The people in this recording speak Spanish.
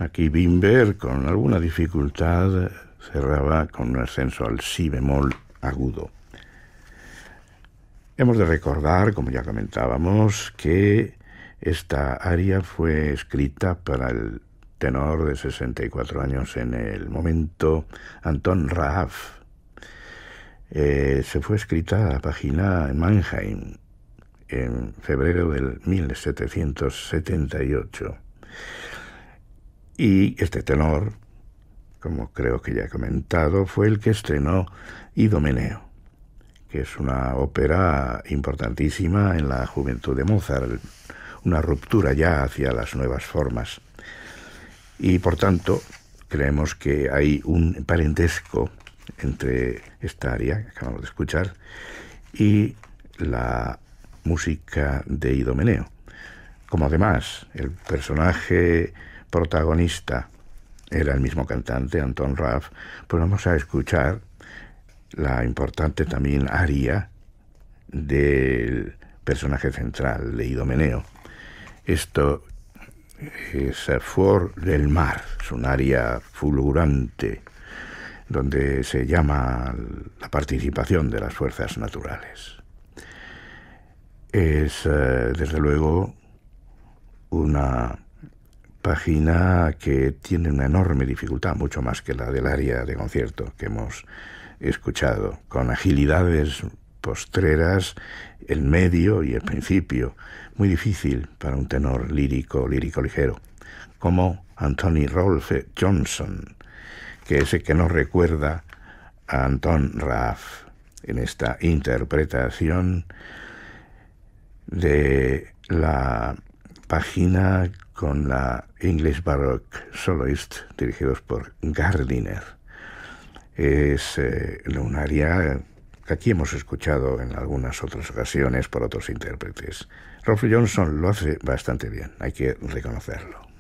Aquí Bimber, con alguna dificultad, cerraba con un ascenso al si bemol agudo. Hemos de recordar, como ya comentábamos, que esta aria fue escrita para el tenor de 64 años en el momento, Anton Raaf. Se fue escrita a página en Mannheim en febrero del 1778. Y este tenor, como creo que ya he comentado, fue el que estrenó Idomeneo, que es una ópera importantísima en la juventud de Mozart, una ruptura ya hacia las nuevas formas. Y por tanto, creemos que hay un parentesco entre esta aria que acabamos de escuchar y la música de Idomeneo. Como además el personaje protagonista era el mismo cantante, Anton Raaf, pues vamos a escuchar la importante también aria del personaje central de Idomeneo. Esto es Fuor del Mar, es un aria fulgurante donde se llama la participación de las fuerzas naturales. Es desde luego una página que tiene una enorme dificultad, mucho más que la del aria de concierto que hemos escuchado, con agilidades postreras, el medio y el principio, muy difícil para un tenor lírico ligero, como Anthony Rolfe Johnson, que es el que nos recuerda a Anton Raaf en esta interpretación de la página con la English Baroque Soloist, dirigidos por Gardiner. Es un aria que aquí hemos escuchado en algunas otras ocasiones por otros intérpretes. Rolfe Johnson lo hace bastante bien, hay que reconocerlo.